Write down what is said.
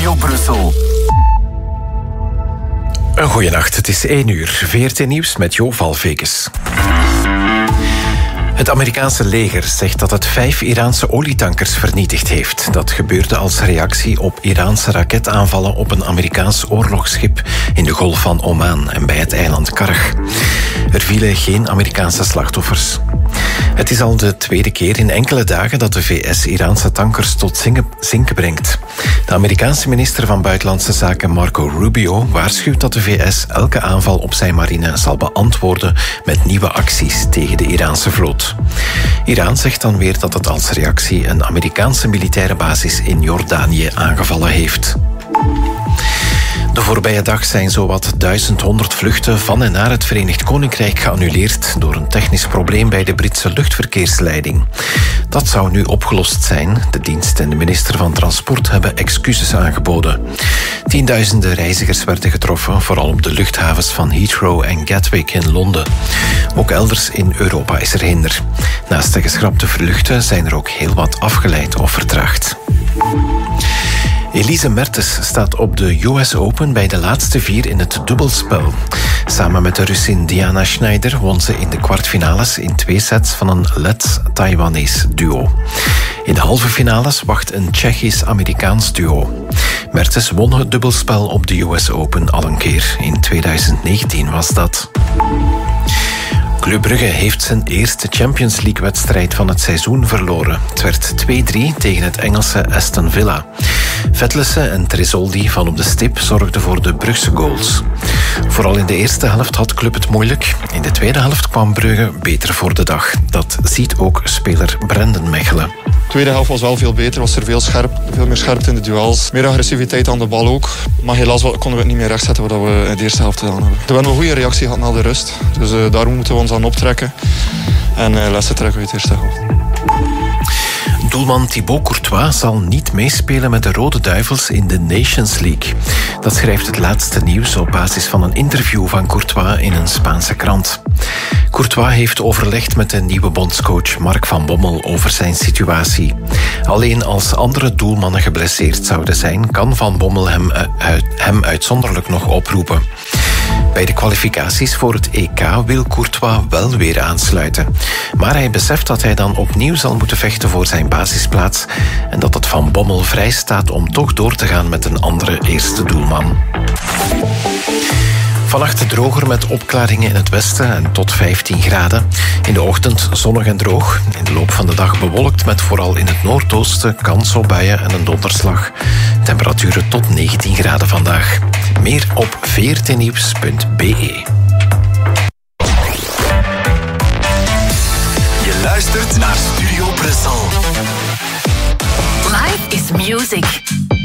Studio Brussel. Een goeienacht, het is 1 uur. VRT Nieuws met Jo Valvekes. Het Amerikaanse leger zegt dat het 5 Iraanse olietankers vernietigd heeft. Dat gebeurde als reactie op Iraanse raketaanvallen op een Amerikaans oorlogsschip in de Golf van Oman en bij het eiland Karg. Er vielen geen Amerikaanse slachtoffers. Het is al de tweede keer in enkele dagen dat de VS Iraanse tankers tot zinken brengt. De Amerikaanse minister van Buitenlandse Zaken Marco Rubio waarschuwt dat de VS elke aanval op zijn marine zal beantwoorden met nieuwe acties tegen de Iraanse vloot. Iran zegt dan weer dat het als reactie een Amerikaanse militaire basis in Jordanië aangevallen heeft. De voorbije dag zijn zowat 1100 vluchten van en naar het Verenigd Koninkrijk geannuleerd door een technisch probleem bij de Britse luchtverkeersleiding. Dat zou nu opgelost zijn. De dienst en de minister van Transport hebben excuses aangeboden. Tienduizenden reizigers werden getroffen, vooral op de luchthavens van Heathrow en Gatwick in Londen. Ook elders in Europa is er hinder. Naast de geschrapte vluchten zijn er ook heel wat afgeleid of vertraagd. Elise Mertens staat op de US Open bij de laatste 4 in het dubbelspel. Samen met de Russin Diana Schneider won ze in de kwartfinales in 2 sets van een Lets-Taiwanese duo. In de halve finales wacht een Tsjechisch-Amerikaans duo. Mertens won het dubbelspel op de US Open al een keer. In 2019 was dat. Club Brugge heeft zijn eerste Champions League-wedstrijd van het seizoen verloren. Het werd 2-3 tegen het Engelse Aston Villa. Vetlesen en Tresoldi van op de stip zorgden voor de Brugse goals. Vooral in de eerste helft had Club het moeilijk. In de tweede helft kwam Brugge beter voor de dag. Dat ziet ook speler Brendan Mechelen. De tweede helft was wel veel beter, was er veel meer scherpte in de duels. Meer agressiviteit aan de bal ook. Maar helaas konden we het niet meer rechtzetten wat we in de eerste helft gedaan hebben. We hebben een goede reactie gehad na de rust. Dus daar moeten we ons aan optrekken. En lessen trekken uit de eerste helft. Doelman Thibaut Courtois zal niet meespelen met de Rode Duivels in de Nations League. Dat schrijft het laatste nieuws op basis van een interview van Courtois in een Spaanse krant. Courtois heeft overlegd met de nieuwe bondscoach Mark van Bommel over zijn situatie. Alleen als andere doelmannen geblesseerd zouden zijn, kan Van Bommel hem uitzonderlijk nog oproepen. Bij de kwalificaties voor het EK wil Courtois wel weer aansluiten. Maar hij beseft dat hij dan opnieuw zal moeten vechten voor zijn basisplaats en dat het Van Bommel vrij staat om toch door te gaan met een andere eerste doelman. Vannacht droger met opklaringen in het westen en tot 15 graden. In de ochtend zonnig en droog. In de loop van de dag bewolkt met vooral in het noordoosten kans op buien en een donderslag. Temperaturen tot 19 graden vandaag. Meer op vrtnieuws.be. Je luistert naar Studio Brussel. Life is music.